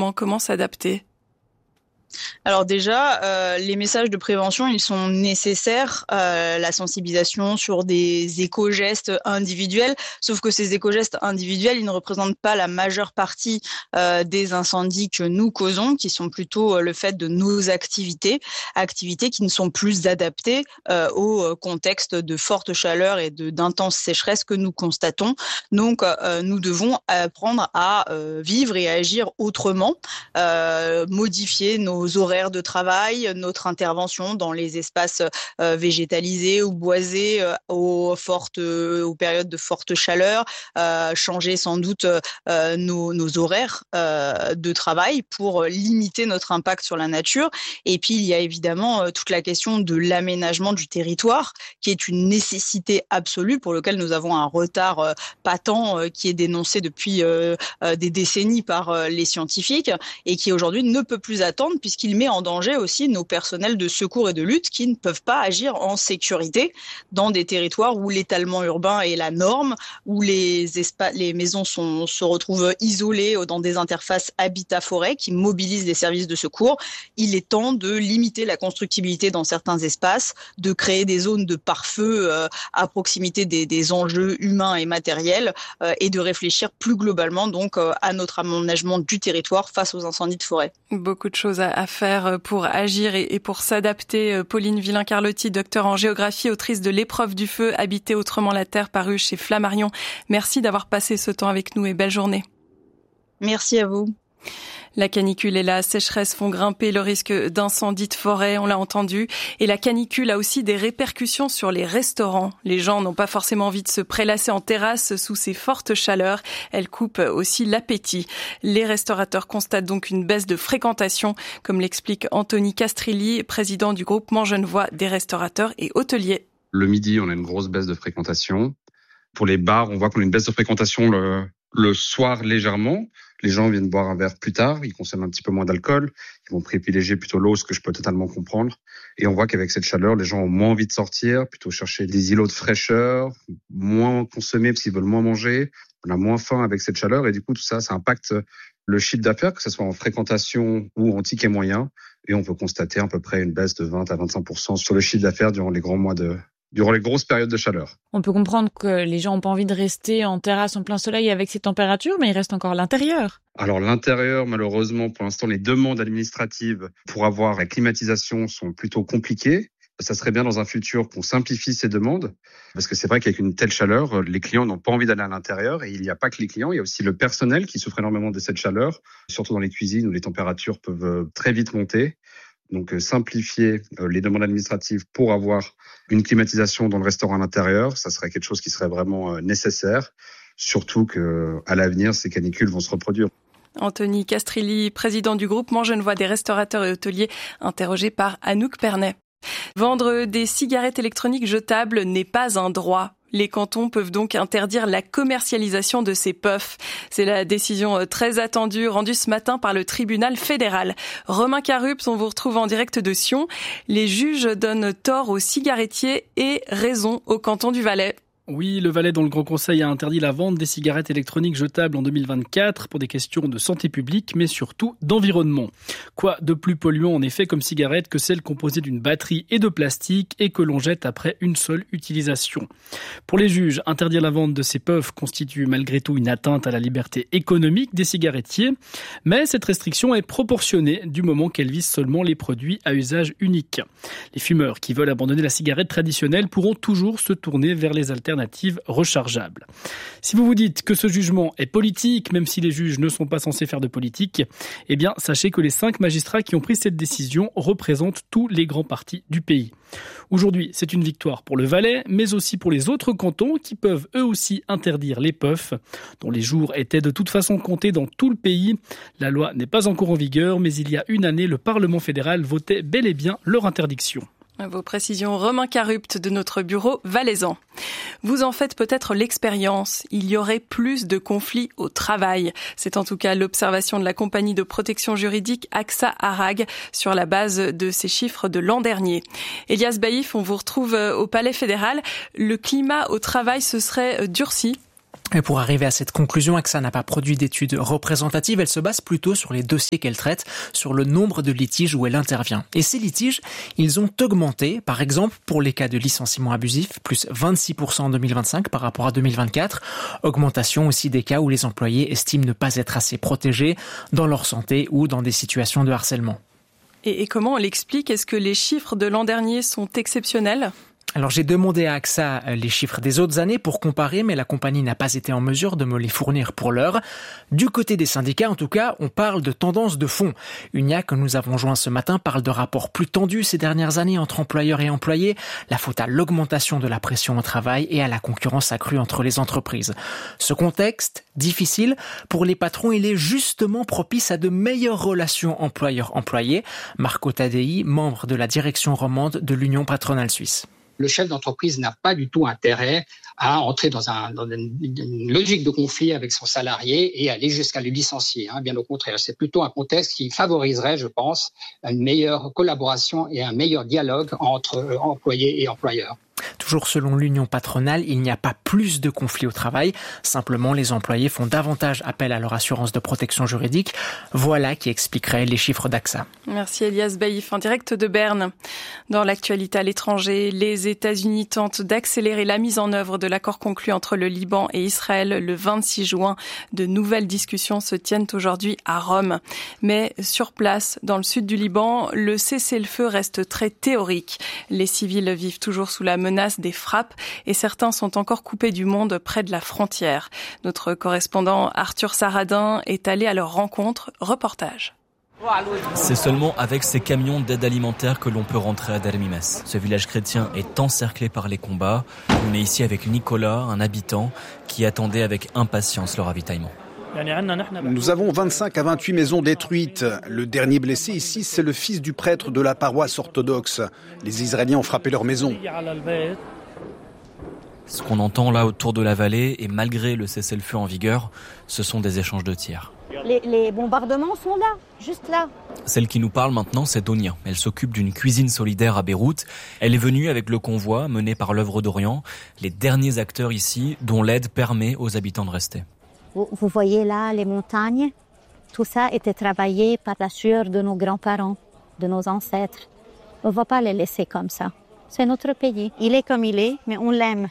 justement, comment s'adapter ? Alors déjà, les messages de prévention, ils sont nécessaires, la sensibilisation sur des éco-gestes individuels, sauf que ces éco-gestes individuels, ils ne représentent pas la majeure partie des incendies que nous causons, qui sont plutôt le fait de nos activités qui ne sont plus adaptées au contexte de forte chaleur et d'intense sécheresse que nous constatons. Donc, nous devons apprendre à vivre et à agir autrement, modifier nos horaires de travail, notre intervention dans les espaces végétalisés ou boisés aux périodes de forte chaleur, changer sans doute nos horaires de travail pour limiter notre impact sur la nature. Et puis, il y a évidemment toute la question de l'aménagement du territoire, qui est une nécessité absolue pour lequel nous avons un retard patent qui est dénoncé depuis des décennies par les scientifiques et qui aujourd'hui ne peut plus attendre puisqu'il met en danger aussi nos personnels de secours et de lutte qui ne peuvent pas agir en sécurité dans des territoires où l'étalement urbain est la norme, où les maisons se retrouvent isolées dans des interfaces habitat-forêt qui mobilisent les services de secours. Il est temps de limiter la constructibilité dans certains espaces, de créer des zones de pare-feu à proximité des enjeux humains et matériels et de réfléchir plus globalement donc à notre aménagement du territoire face aux incendies de forêt. Beaucoup de choses à faire pour agir et pour s'adapter. Pauline Villain-Carlotti, docteure en géographie, autrice de L'épreuve du feu, habiter autrement la terre, paru chez Flammarion. Merci d'avoir passé ce temps avec nous et belle journée. Merci à vous. La canicule et la sécheresse font grimper le risque d'incendie de forêt, on l'a entendu. Et la canicule a aussi des répercussions sur les restaurants. Les gens n'ont pas forcément envie de se prélasser en terrasse sous ces fortes chaleurs. Elles coupent aussi l'appétit. Les restaurateurs constatent donc une baisse de fréquentation, comme l'explique Anthony Castrilli, président du groupement Genevois des restaurateurs et hôteliers. Le midi, on a une grosse baisse de fréquentation. Pour les bars, on voit qu'on a une baisse de fréquentation le soir légèrement. Les gens viennent boire un verre plus tard, ils consomment un petit peu moins d'alcool, ils vont privilégier plutôt l'eau, ce que je peux totalement comprendre. Et on voit qu'avec cette chaleur, les gens ont moins envie de sortir, plutôt chercher des îlots de fraîcheur, moins consommer parce qu'ils veulent moins manger. On a moins faim avec cette chaleur et du coup, tout ça, ça impacte le chiffre d'affaires, que ce soit en fréquentation ou en ticket moyen. Et on peut constater à peu près une baisse de 20 à 25% sur le chiffre d'affaires durant les grosses périodes de chaleur. On peut comprendre que les gens n'ont pas envie de rester en terrasse en plein soleil avec ces températures, mais ils restent encore à l'intérieur. Alors l'intérieur, malheureusement, pour l'instant, les demandes administratives pour avoir la climatisation sont plutôt compliquées. Ça serait bien dans un futur qu'on simplifie ces demandes, parce que c'est vrai qu'avec une telle chaleur, les clients n'ont pas envie d'aller à l'intérieur, et il n'y a pas que les clients, il y a aussi le personnel qui souffre énormément de cette chaleur, surtout dans les cuisines où les températures peuvent très vite monter. Donc simplifier les demandes administratives pour avoir une climatisation dans le restaurant à l'intérieur, ça serait quelque chose qui serait vraiment nécessaire, surtout qu'à l'avenir, ces canicules vont se reproduire. Anthony Castrilli, président du groupement Genevois des restaurateurs et hôteliers, interrogé par Anouk Pernet. Vendre des cigarettes électroniques jetables n'est pas un droit. Les cantons peuvent donc interdire la commercialisation de ces puffs. C'est la décision très attendue rendue ce matin par le tribunal fédéral. Romain Carups, on vous retrouve en direct de Sion. Les juges donnent tort aux cigarettiers et raison au canton du Valais. Oui, le Valais, dont le Grand Conseil a interdit la vente des cigarettes électroniques jetables en 2024 pour des questions de santé publique, mais surtout d'environnement. Quoi de plus polluant en effet comme cigarette que celle composée d'une batterie et de plastique et que l'on jette après une seule utilisation. Pour les juges, interdire la vente de ces puffs constitue malgré tout une atteinte à la liberté économique des cigarettiers, mais cette restriction est proportionnée du moment qu'elle vise seulement les produits à usage unique. Les fumeurs qui veulent abandonner la cigarette traditionnelle pourront toujours se tourner vers les alternatives rechargeables. Si vous vous dites que ce jugement est politique, même si les juges ne sont pas censés faire de politique, eh bien, sachez que les 5 magistrats qui ont pris cette décision représentent tous les grands partis du pays. Aujourd'hui, c'est une victoire pour le Valais, mais aussi pour les autres cantons qui peuvent eux aussi interdire les puffs, dont les jours étaient de toute façon comptés dans tout le pays. La loi n'est pas encore en vigueur, mais il y a une année, le Parlement fédéral votait bel et bien leur interdiction. Vos précisions, Romain Carupt de notre bureau valaisan. Vous en faites peut-être l'expérience. Il y aurait plus de conflits au travail. C'est en tout cas l'observation de la compagnie de protection juridique AXA Arag sur la base de ces chiffres de l'an dernier. Elias Baïf, on vous retrouve au Palais fédéral. Le climat au travail se serait durci. Et pour arriver à cette conclusion, AXA n'a pas produit d'études représentatives, elle se base plutôt sur les dossiers qu'elle traite, sur le nombre de litiges où elle intervient. Et ces litiges, ils ont augmenté, par exemple pour les cas de licenciement abusif, plus 26% en 2025 par rapport à 2024. Augmentation aussi des cas où les employés estiment ne pas être assez protégés dans leur santé ou dans des situations de harcèlement. Et comment on l'explique ? Est-ce que les chiffres de l'an dernier sont exceptionnels ? Alors j'ai demandé à AXA les chiffres des autres années pour comparer, mais la compagnie n'a pas été en mesure de me les fournir pour l'heure. Du côté des syndicats, en tout cas, on parle de tendance de fond. UNIA, que nous avons joint ce matin, parle de rapports plus tendus ces dernières années entre employeurs et employés. La faute à l'augmentation de la pression au travail et à la concurrence accrue entre les entreprises. Ce contexte, difficile, pour les patrons, il est justement propice à de meilleures relations employeur-employé. Marco Tadei, membre de la direction romande de l'Union patronale suisse. Le chef d'entreprise n'a pas du tout intérêt à entrer dans une logique de conflit avec son salarié et aller jusqu'à le licencier. Bien au contraire, c'est plutôt un contexte qui favoriserait, je pense, une meilleure collaboration et un meilleur dialogue entre employés et employeurs. Toujours selon l'union patronale, il n'y a pas plus de conflits au travail. Simplement, les employés font davantage appel à leur assurance de protection juridique. Voilà qui expliquerait les chiffres d'AXA. Merci Elias Baïf, en direct de Berne. Dans l'actualité à l'étranger, les États-Unis tentent d'accélérer la mise en œuvre de l'accord conclu entre le Liban et Israël le 26 juin. De nouvelles discussions se tiennent aujourd'hui à Rome. Mais sur place, dans le sud du Liban, le cessez-le-feu reste très théorique. Les civils vivent toujours sous la menace des frappes et certains sont encore coupés du monde près de la frontière. Notre correspondant Arthur Saradin est allé à leur rencontre. Reportage. C'est seulement avec ces camions d'aide alimentaire que l'on peut rentrer à Dermimes. Ce village chrétien est encerclé par les combats. On est ici avec Nicolas, un habitant qui attendait avec impatience le ravitaillement. Nous avons 25 à 28 maisons détruites. Le dernier blessé ici, c'est le fils du prêtre de la paroisse orthodoxe. Les Israéliens ont frappé leur maison. Ce qu'on entend là autour de la vallée, et malgré le cessez-le-feu en vigueur, ce sont des échanges de tirs. Les bombardements sont là, juste là. Celle qui nous parle maintenant, c'est Donia. Elle s'occupe d'une cuisine solidaire à Beyrouth. Elle est venue avec le convoi mené par l'œuvre d'Orient, les derniers acteurs ici dont l'aide permet aux habitants de rester. Vous voyez là les montagnes, tout ça était travaillé par la sueur de nos grands-parents, de nos ancêtres. On ne va pas les laisser comme ça. C'est notre pays. Il est comme il est, mais on l'aime.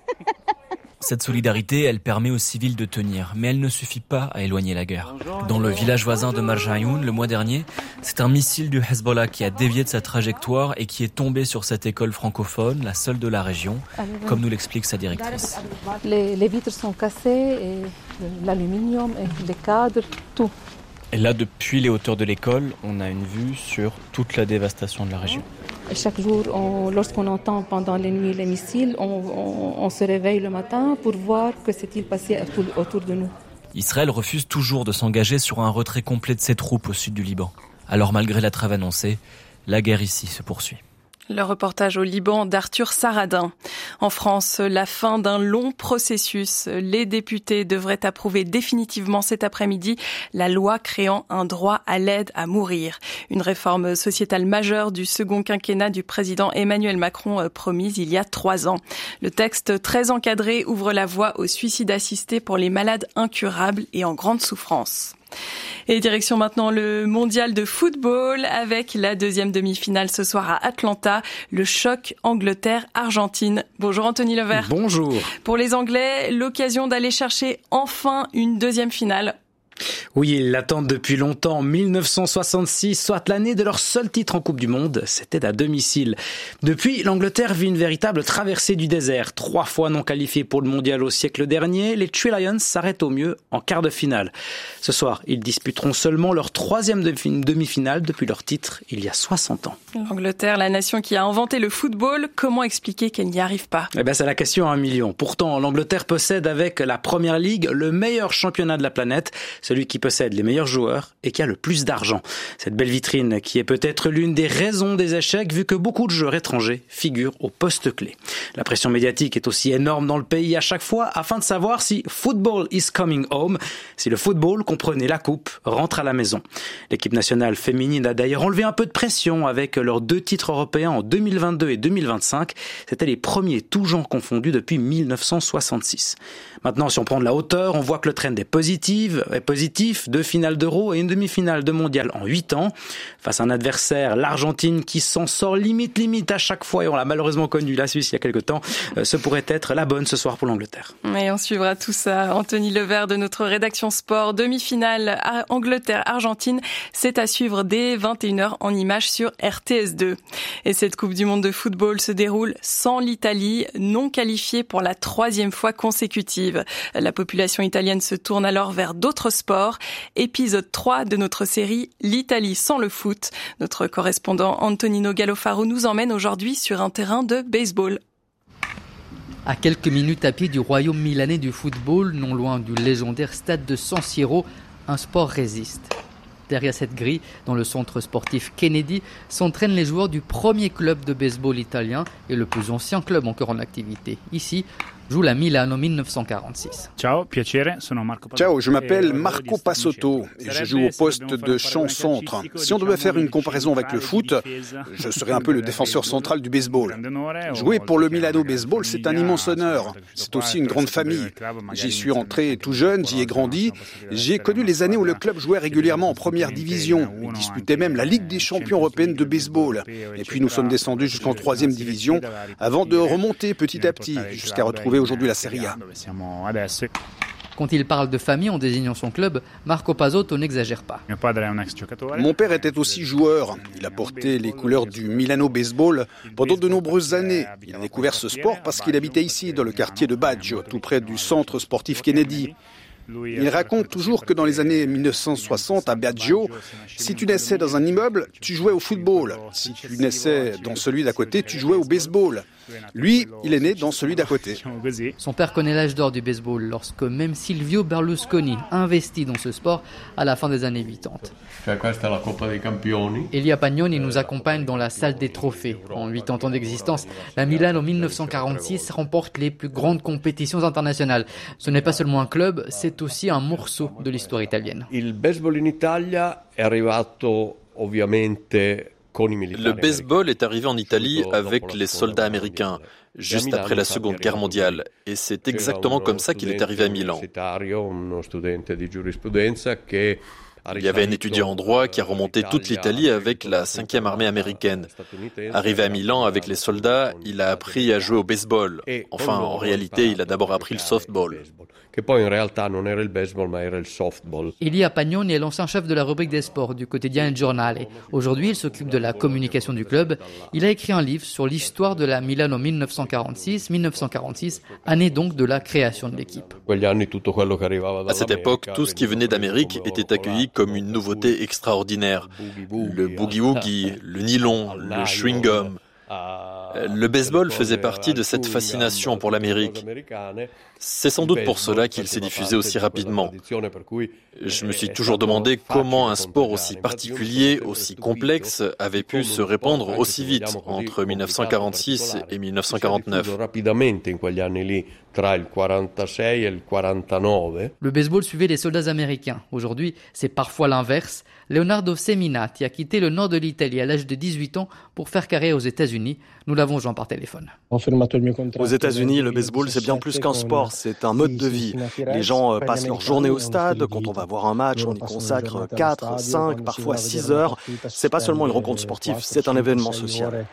Cette solidarité, elle permet aux civils de tenir, mais elle ne suffit pas à éloigner la guerre. Dans le village voisin de Marjayoun, le mois dernier, c'est un missile du Hezbollah qui a dévié de sa trajectoire et qui est tombé sur cette école francophone, la seule de la région, comme nous l'explique sa directrice. Les vitres sont cassées, et l'aluminium, et les cadres, tout. Et là, depuis les hauteurs de l'école, on a une vue sur toute la dévastation de la région. Chaque jour, lorsqu'on entend pendant les nuits les missiles, on se réveille le matin pour voir que s'est-il passé autour de nous. Israël refuse toujours de s'engager sur un retrait complet de ses troupes au sud du Liban. Alors malgré la trêve annoncée, la guerre ici se poursuit. Le reportage au Liban d'Arthur Saradin. En France, la fin d'un long processus. Les députés devraient approuver définitivement cet après-midi la loi créant un droit à l'aide à mourir. Une réforme sociétale majeure du second quinquennat du président Emmanuel Macron promise il y a 3 ans. Le texte très encadré ouvre la voie au suicide assisté pour les malades incurables et en grande souffrance. Et direction maintenant le mondial de football avec la deuxième demi-finale ce soir à Atlanta, le choc Angleterre-Argentine. Bonjour Anthony Levert. Bonjour. Pour les Anglais, l'occasion d'aller chercher enfin une deuxième finale. Oui, ils l'attendent depuis longtemps. 1966, soit l'année de leur seul titre en Coupe du Monde, c'était à domicile. Depuis, l'Angleterre vit une véritable traversée du désert. 3 fois non qualifiés pour le mondial au siècle dernier, les Three Lions s'arrêtent au mieux en quart de finale. Ce soir, ils disputeront seulement leur 3e demi-finale depuis leur titre il y a 60 ans. L'Angleterre, la nation qui a inventé le football, comment expliquer qu'elle n'y arrive pas ? C'est la question à 1 million. Pourtant, l'Angleterre possède avec la Première Ligue le meilleur championnat de la planète. celui qui possède les meilleurs joueurs et qui a le plus d'argent. Cette belle vitrine qui est peut-être l'une des raisons des échecs vu que beaucoup de joueurs étrangers figurent au poste clé. La pression médiatique est aussi énorme dans le pays à chaque fois afin de savoir si football is coming home, si le football, comprenez la coupe, rentre à la maison. L'équipe nationale féminine a d'ailleurs enlevé un peu de pression avec leurs 2 titres européens en 2022 et 2025. C'était les premiers tous genres confondus depuis 1966. Maintenant, si on prend de la hauteur, on voit que le trend est positif, 2 finales d'Euro et une demi-finale de mondial en 8 ans. Face à un adversaire, l'Argentine, qui s'en sort limite à chaque fois, et on l'a malheureusement connu la Suisse il y a quelques temps, ce pourrait être la bonne ce soir pour l'Angleterre. Et on suivra tout ça. Anthony Levert de notre rédaction sport. Demi-finale Angleterre-Argentine, c'est à suivre dès 21h en images sur RTS2. Et cette Coupe du Monde de football se déroule sans l'Italie, non qualifiée pour la 3e fois consécutive. La population italienne se tourne alors vers d'autres sports. Épisode 3 de notre série L'Italie sans le foot. Notre correspondant Antonino Gallofaro nous emmène aujourd'hui sur un terrain de baseball. À quelques minutes à pied du royaume milanais du football, non loin du légendaire stade de San Siro, un sport résiste. Derrière cette grille, dans le centre sportif Kennedy, s'entraînent les joueurs du premier club de baseball italien et le plus ancien club encore en activité. Ici, joue la Milan en 1946. Ciao, je m'appelle Marco Passotto et je joue au poste de champ centre. Si on devait faire une comparaison avec le foot, je serais un peu le défenseur central du baseball. Jouer pour le Milano Baseball, c'est un immense honneur. C'est aussi une grande famille. J'y suis entré tout jeune, j'y ai grandi. J'ai connu les années où le club jouait régulièrement en première division. Il disputait même la Ligue des champions européenne de baseball. Et puis nous sommes descendus jusqu'en 3e division avant de remonter petit à petit jusqu'à retrouver aujourd'hui la Serie A. Quand il parle de famille en désignant son club, Marco Passotto n'exagère pas. Mon père était aussi joueur. Il a porté les couleurs du Milano Baseball pendant de nombreuses années. Il a découvert ce sport parce qu'il habitait ici, dans le quartier de Baggio, tout près du centre sportif Kennedy. Il raconte toujours que dans les années 1960 à Baggio, si tu naissais dans un immeuble, tu jouais au football. Si tu naissais dans celui d'à côté, tu jouais au baseball. Lui, il est né dans celui d'à côté. Son père connaît l'âge d'or du baseball lorsque même Silvio Berlusconi investit dans ce sport à la fin des années 80. Elia Pagnoni nous accompagne dans la salle des trophées. En 80 ans d'existence, la Milan en 1946 remporte les plus grandes compétitions internationales. Ce n'est pas seulement un club, c'est aussi un morceau de l'histoire italienne. Le baseball est arrivé en Italie avec les soldats américains, juste après la Seconde Guerre mondiale. Et c'est exactement comme ça qu'il est arrivé à Milan. Il y avait un étudiant en droit qui a remonté toute l'Italie avec la 5e armée américaine. Arrivé à Milan avec les soldats, il a appris à jouer au baseball. Enfin, en réalité, il a d'abord appris le softball. Elia Pagnoni est l'ancien chef de la rubrique des sports du quotidien Il Giornale. Aujourd'hui, il s'occupe de la communication du club. Il a écrit un livre sur l'histoire de la Milan en 1946, année donc de la création de l'équipe. À cette époque, tout ce qui venait d'Amérique était accueilli comme une nouveauté extraordinaire. Le boogie-woogie, le nylon, le chewing-gum. Le baseball faisait partie de cette fascination pour l'Amérique. C'est sans doute pour cela qu'il s'est diffusé aussi rapidement. Je me suis toujours demandé comment un sport aussi particulier, aussi complexe, avait pu se répandre aussi vite entre 1946 et 1949. Le baseball suivait les soldats américains. Aujourd'hui, c'est parfois l'inverse. Leonardo Seminati a quitté le nord de l'Italie à l'âge de 18 ans pour faire carrière aux États-Unis. Nous l'avons joint par téléphone. Aux États-Unis, le baseball, c'est bien plus qu'un sport, c'est un mode de vie. Les gens passent leur journée au stade. Quand on va voir un match, on y consacre 4, 5, parfois 6 heures. C'est pas seulement une rencontre sportive, c'est un événement social.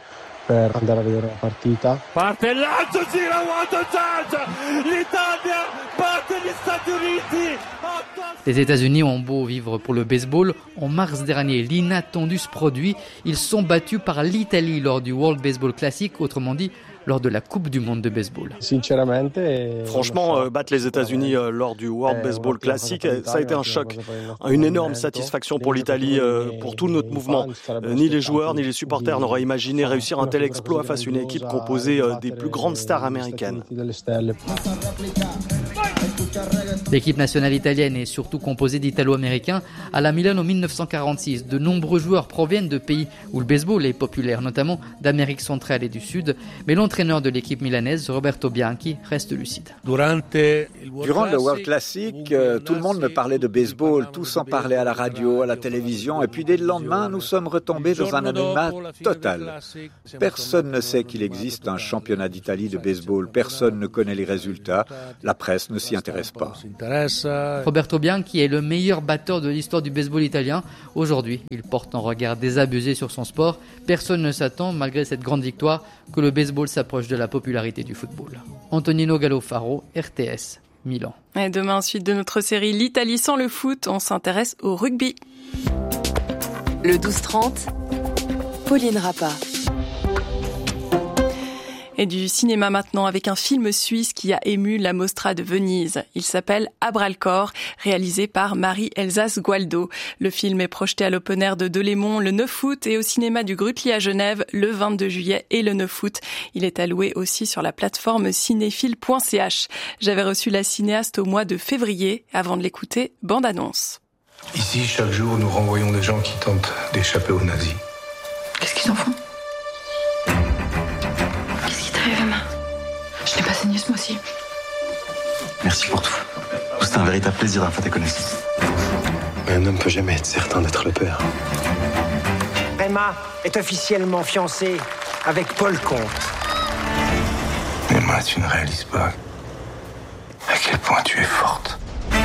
Les États-Unis ont beau vivre pour le baseball. En mars dernier, l'inattendu se produit. Ils sont battus par l'Italie lors du World Baseball Classic, autrement dit, lors de la Coupe du Monde de baseball. Franchement, battre les États-Unis lors du World Baseball Classic, ça a été un choc. Une énorme satisfaction pour l'Italie, pour tout notre mouvement. Ni les joueurs, ni les supporters n'auraient imaginé réussir un tel exploit face à une équipe composée des plus grandes stars américaines. L'équipe nationale italienne est surtout composée d'Italo-Américains. À la Milan en 1946, de nombreux joueurs proviennent de pays où le baseball est populaire, notamment d'Amérique centrale et du Sud. Mais l'entraîneur de l'équipe milanaise, Roberto Bianchi, reste lucide. Durant le World Classic, tout le monde me parlait de baseball, tous en parlaient à la radio, à la télévision, et puis dès le lendemain, nous sommes retombés dans un anonymat total. Personne ne sait qu'il existe un championnat d'Italie de baseball, personne ne connaît les résultats, la presse ne s'y intéresse pas. Roberto Bianchi est le meilleur batteur de l'histoire du baseball italien. Aujourd'hui, il porte un regard désabusé sur son sport. Personne ne s'attend, malgré cette grande victoire, que le baseball s'approche de la popularité du football. Antonino Gallofaro, RTS, Milan. Et demain, suite de notre série L'Italie sans le foot, on s'intéresse au rugby. Le 12-30, Pauline Rappa. Et du cinéma maintenant avec un film suisse qui a ému la Mostra de Venise. Il s'appelle À bras le corps, réalisé par Marie-Elsace Gualdo. Le film est projeté à l'Open Air de Delémont le 9 août et au cinéma du Grutli à Genève le 22 juillet et le 9 août. Il est alloué aussi sur la plateforme cinéphile.ch. J'avais reçu la cinéaste au mois de février. Avant de l'écouter, bande-annonce. Ici, chaque jour, nous renvoyons des gens qui tentent d'échapper aux nazis. Qu'est-ce qu'ils en font ? Je n'ai pas saigné ce mois-ci. Merci pour tout. C'était un véritable plaisir d'avoir fait tes connaissances. Un homme peut jamais être certain d'être le père. Emma est officiellement fiancée avec Paul Comte. Emma, tu ne réalises pas à quel point tu es forte.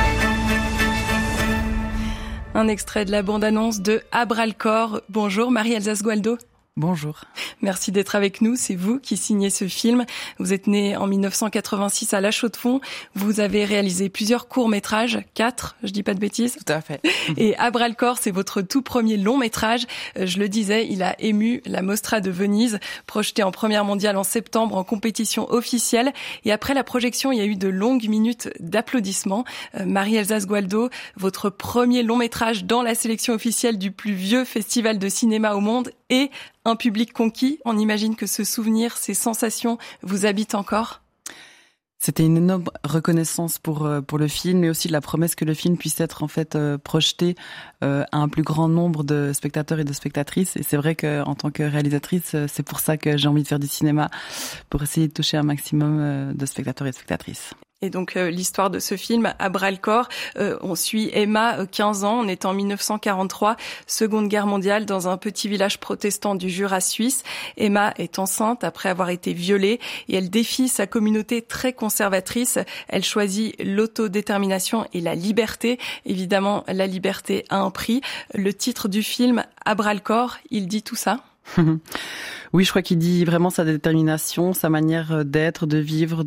Un extrait de la bande-annonce de À bras le corps. Bonjour Marie-Elsace Gualdo. Bonjour. Merci d'être avec nous. C'est vous qui signez ce film. Vous êtes né en 1986 à La Chaux-de-Fonds. Vous avez réalisé plusieurs courts-métrages, 4, je dis pas de bêtises. Tout à fait. Et À bras le corps, c'est votre tout premier long-métrage. Je le disais, il a ému la Mostra de Venise, projeté en première mondiale en septembre en compétition officielle. Et après la projection, il y a eu de longues minutes d'applaudissements. Marie-Elsace Gualdo, votre premier long-métrage dans la sélection officielle du plus vieux festival de cinéma au monde et un public conquis. On imagine que ce souvenir, ces sensations vous habitent encore. C'était une énorme reconnaissance pour le film, mais aussi la promesse que le film puisse être en fait projeté à un plus grand nombre de spectateurs et de spectatrices. Et c'est vrai que en tant que réalisatrice, c'est pour ça que j'ai envie de faire du cinéma, pour essayer de toucher un maximum de spectateurs et de spectatrices. Et donc l'histoire de ce film, À bras le corps, on suit Emma, 15 ans, on est en 1943, Seconde Guerre mondiale, dans un petit village protestant du Jura suisse. Emma est enceinte après avoir été violée et elle défie sa communauté très conservatrice. Elle choisit l'autodétermination et la liberté. Évidemment, la liberté a un prix. Le titre du film, À bras le corps, il dit tout ça ? Oui, je crois qu'il dit vraiment sa détermination, sa manière d'être, de vivre,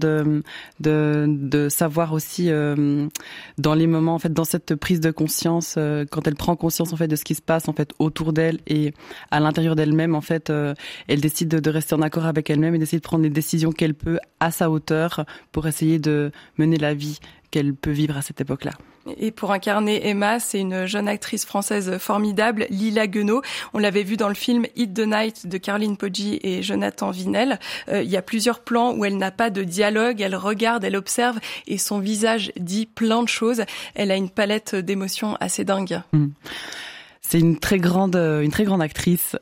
de savoir aussi dans les moments, en fait, dans cette prise de conscience, quand elle prend conscience en fait de ce qui se passe en fait autour d'elle et à l'intérieur d'elle-même, en fait, elle décide de rester en accord avec elle-même et d'essayer de prendre les décisions qu'elle peut à sa hauteur pour essayer de mener la vie qu'elle peut vivre à cette époque-là. Et pour incarner Emma, c'est une jeune actrice française formidable, Lila Guenot. On l'avait vu dans le film Hit the Night de Caroline Poggi et Jonathan Vinel. Il y a plusieurs plans où elle n'a pas de dialogue, elle regarde, elle observe et son visage dit plein de choses. Elle a une palette d'émotions assez dingue. C'est une très grande actrice.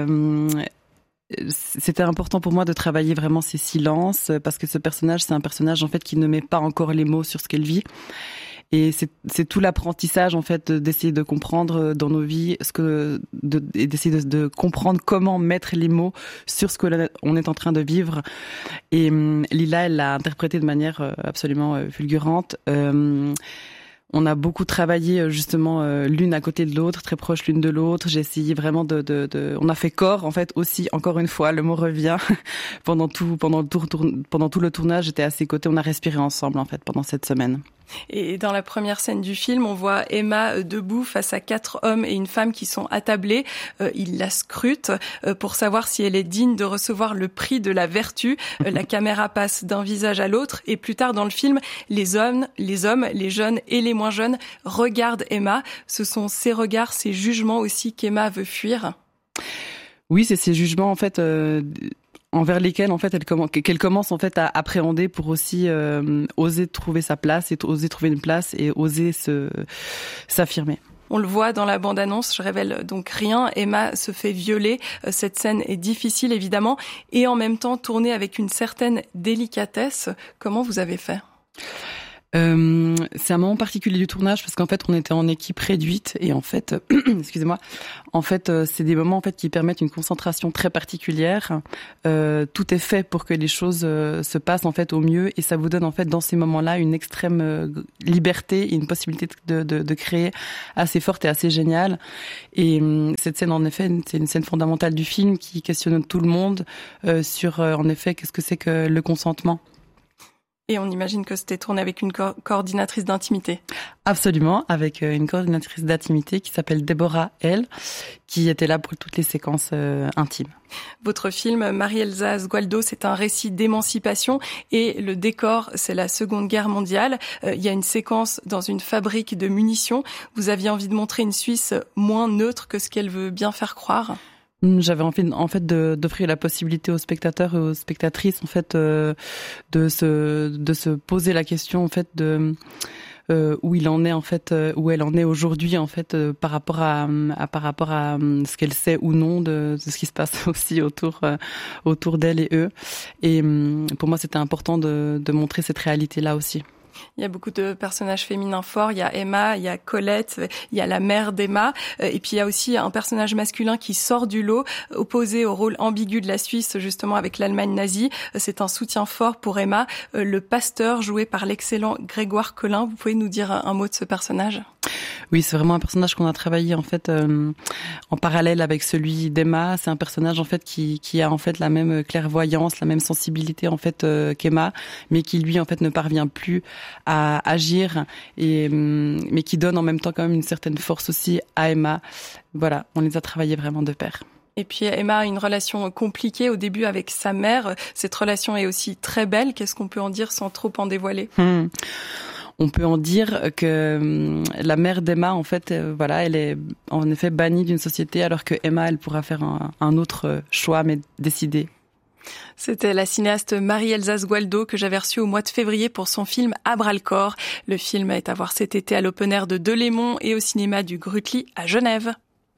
C'était important pour moi de travailler vraiment ses silences parce que ce personnage, c'est un personnage en fait qui ne met pas encore les mots sur ce qu'elle vit. Et c'est tout l'apprentissage en fait d'essayer de comprendre dans nos vies et d'essayer de comprendre comment mettre les mots sur ce que on est en train de vivre. Et Lila, elle l'a interprété de manière absolument fulgurante. On a beaucoup travaillé justement l'une à côté de l'autre, très proches l'une de l'autre. J'ai essayé vraiment on a fait corps en fait aussi. Encore une fois, le mot revient. pendant tout le tournage, j'étais à ses côtés. On a respiré ensemble en fait pendant cette semaine. Et dans la première scène du film, on voit Emma debout face à 4 hommes et une femme qui sont attablés. Ils la scrutent pour savoir si elle est digne de recevoir le prix de la vertu. La caméra passe d'un visage à l'autre et plus tard dans le film, les hommes, les jeunes et les moins jeunes regardent Emma. Ce sont ces regards, ces jugements aussi qu'Emma veut fuir. Oui, c'est ces jugements en fait. envers lesquels en fait qu'elle commence en fait à appréhender pour aussi oser trouver sa place et oser trouver une place et oser s'affirmer. On le voit dans la bande-annonce, je révèle donc rien. Emma se fait violer. Cette scène est difficile, évidemment, et en même temps tournée avec une certaine délicatesse. Comment vous avez fait ? C'est un moment particulier du tournage parce qu'en fait on était en équipe réduite et en fait excusez-moi, en fait c'est des moments en fait qui permettent une concentration très particulière. Tout est fait pour que les choses se passent en fait au mieux et ça vous donne en fait dans ces moments-là une extrême liberté et une possibilité de créer assez forte et assez géniale. Et cette scène en effet c'est une scène fondamentale du film qui questionne tout le monde sur en effet qu'est-ce que c'est que le consentement. Et on imagine que c'était tourné avec une coordinatrice d'intimité. Absolument, avec une coordinatrice d'intimité qui s'appelle Déborah L, qui était là pour toutes les séquences intimes. Votre film, Marie-Elsa Sgualdo, c'est un récit d'émancipation et le décor, c'est la Seconde Guerre mondiale. Il y a une séquence dans une fabrique de munitions. Vous aviez envie de montrer une Suisse moins neutre que ce qu'elle veut bien faire croire ? J'avais envie en fait d'offrir la possibilité aux spectateurs et aux spectatrices en fait de se poser la question en fait de où il en est en fait où elle en est aujourd'hui en fait par rapport à ce qu'elle sait ou non de ce qui se passe aussi autour d'elle et eux, et pour moi c'était important de montrer cette réalité là aussi. Il y a beaucoup de personnages féminins forts. Il y a Emma, il y a Colette, il y a la mère d'Emma. Et puis il y a aussi un personnage masculin qui sort du lot, opposé au rôle ambigu de la Suisse, justement avec l'Allemagne nazie. C'est un soutien fort pour Emma. Le pasteur, joué par l'excellent Grégoire Collin. Vous pouvez nous dire un mot de ce personnage ? Oui, c'est vraiment un personnage qu'on a travaillé en fait en parallèle avec celui d'Emma. C'est un personnage en fait qui a en fait la même clairvoyance, la même sensibilité en fait qu'Emma, mais qui lui en fait ne parvient plus à agir mais qui donne en même temps quand même une certaine force aussi à Emma. Voilà, on les a travaillés vraiment de pair. Et puis Emma a une relation compliquée au début avec sa mère. Cette relation est aussi très belle. Qu'est-ce qu'on peut en dire sans trop en dévoiler ? On peut en dire que la mère d'Emma, en fait, voilà, elle est en effet bannie d'une société, alors que Emma, elle pourra faire un autre choix, mais décider. C'était la cinéaste Marie-Elsa Sgualdo que j'avais reçue au mois de février pour son film À bras le corps. Le film est à voir cet été à l'Open Air de Delémont et au cinéma du Grutli à Genève.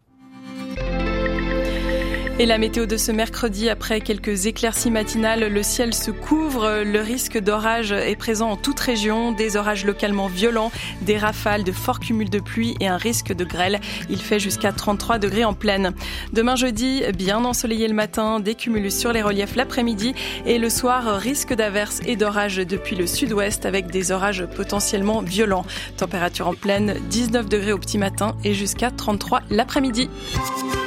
Et la météo de ce mercredi, après quelques éclaircies matinales, le ciel se couvre. Le risque d'orage est présent en toute région. Des orages localement violents, des rafales, de forts cumuls de pluie et un risque de grêle. Il fait jusqu'à 33 degrés en plaine. Demain jeudi, bien ensoleillé le matin, des cumulus sur les reliefs l'après-midi. Et le soir, risque d'averses et d'orages depuis le sud-ouest avec des orages potentiellement violents. Température en plaine, 19 degrés au petit matin et jusqu'à 33 l'après-midi.